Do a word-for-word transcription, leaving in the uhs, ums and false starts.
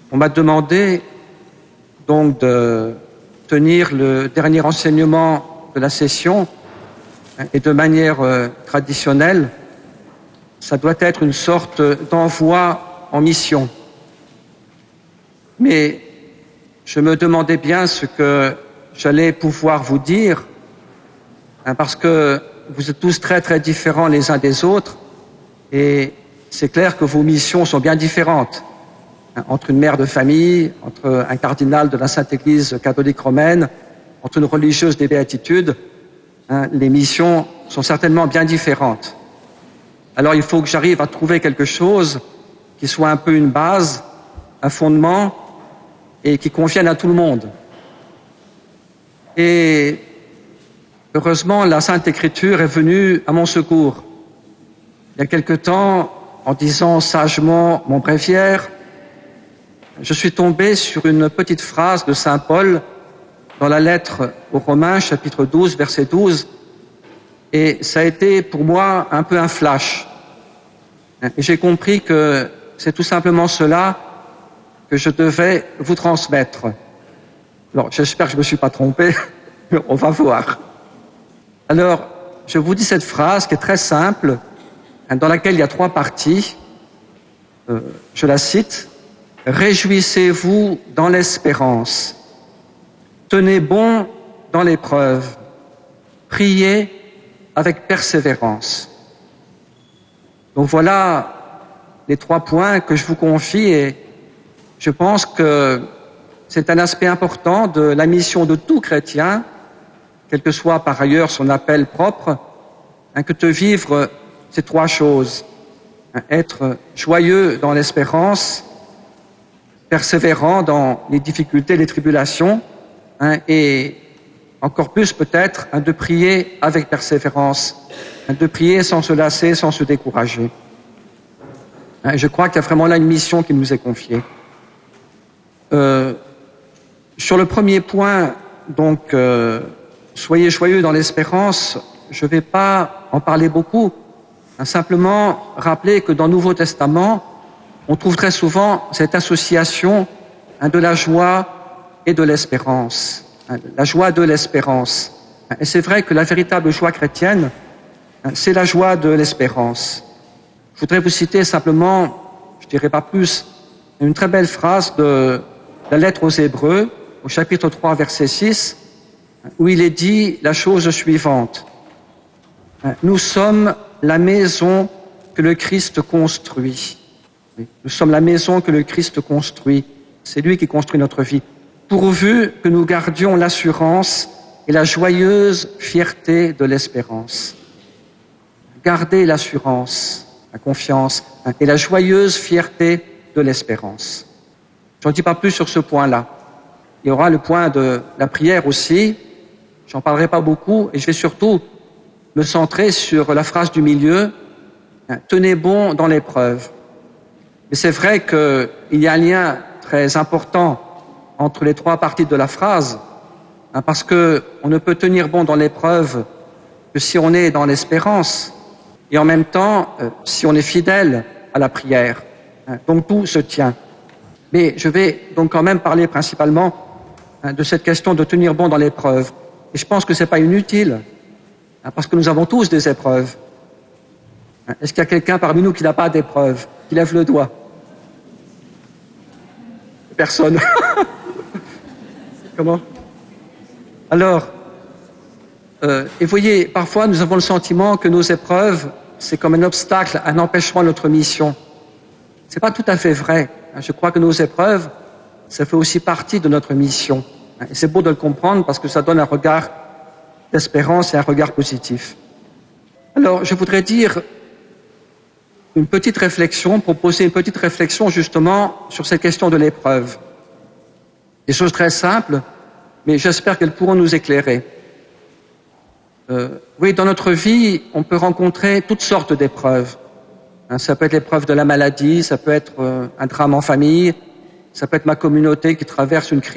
On m'a demandé donc de tenir le dernier enseignement de la session et de manière euh, traditionnelle, ça doit être une sorte d'envoi en mission. Mais je me demandais bien ce que j'allais pouvoir vous dire, hein, parce que vous êtes tous très très différents les uns des autres et c'est clair que vos missions sont bien différentes. Hein, entre une mère de famille, entre un cardinal de la Sainte Église catholique romaine, entre une religieuse des béatitudes, hein, les missions sont certainement bien différentes. Alors il faut que j'arrive à trouver quelque chose qui soit un peu une base, un fondement et qui convienne à tout le monde. Et heureusement, la Sainte Écriture est venue à mon secours. Il y a quelque temps, en disant sagement mon bréviaire, je suis tombé sur une petite phrase de saint Paul dans la lettre aux Romains, chapitre douze, verset douze, et ça a été pour moi un peu un flash. Et j'ai compris que c'est tout simplement cela que je devais vous transmettre. Alors, j'espère que je ne me suis pas trompé, mais on va voir. Alors, je vous dis cette phrase qui est très simple, dans laquelle il y a trois parties. Euh, je la cite. « Réjouissez-vous dans l'espérance, tenez bon dans l'épreuve, priez avec persévérance. » Donc voilà les trois points que je vous confie et je pense que c'est un aspect important de la mission de tout chrétien, quel que soit par ailleurs son appel propre, hein, que de vivre ces trois choses. Hein, être joyeux dans l'espérance, persévérant dans les difficultés, les tribulations, hein, et encore plus peut-être hein, de prier avec persévérance, hein, de prier sans se lasser, sans se décourager. Hein, je crois qu'il y a vraiment là une mission qui nous est confiée. Euh, sur le premier point, donc, euh, soyez joyeux dans l'espérance, je ne vais pas en parler beaucoup, hein, simplement rappeler que dans le Nouveau Testament, on trouve très souvent cette association hein, de la joie et de l'espérance. Hein, la joie de l'espérance. Et c'est vrai que la véritable joie chrétienne, hein, c'est la joie de l'espérance. Je voudrais vous citer simplement, je ne dirai pas plus, une très belle phrase de la lettre aux Hébreux, au chapitre trois, verset six, où il est dit la chose suivante. Nous sommes la maison que le Christ construit. Nous sommes la maison que le Christ construit. C'est lui qui construit notre vie. Pourvu que nous gardions l'assurance et la joyeuse fierté de l'espérance. Gardez l'assurance, la confiance et la joyeuse fierté de l'espérance. Je n'en dis pas plus sur ce point-là. Il y aura le point de la prière aussi. J'en parlerai pas beaucoup et je vais surtout me centrer sur la phrase du milieu. Tenez bon dans l'épreuve. Mais c'est vrai qu'il y a un lien très important entre les trois parties de la phrase, hein, parce qu'on ne peut tenir bon dans l'épreuve que si on est dans l'espérance et en même temps euh, si on est fidèle à la prière. Hein, donc tout se tient. Mais je vais donc quand même parler principalement hein, de cette question de tenir bon dans l'épreuve. Et je pense que ce n'est pas inutile, hein, parce que nous avons tous des épreuves. Hein, est-ce qu'il y a quelqu'un parmi nous qui n'a pas d'épreuve ? Qui lève le doigt. Personne. Comment ? Alors, euh, et vous voyez, parfois nous avons le sentiment que nos épreuves, c'est comme un obstacle, un empêchement de notre mission. C'est pas tout à fait vrai. Je crois que nos épreuves, ça fait aussi partie de notre mission. Et c'est beau de le comprendre parce que ça donne un regard d'espérance et un regard positif. Alors, je voudrais dire une petite réflexion, proposer une petite réflexion justement sur cette question de l'épreuve. Des choses très simples, mais j'espère qu'elles pourront nous éclairer. Euh, oui, dans notre vie, on peut rencontrer toutes sortes d'épreuves. Hein, ça peut être l'épreuve de la maladie, ça peut être euh, un drame en famille, ça peut être ma communauté qui traverse une crise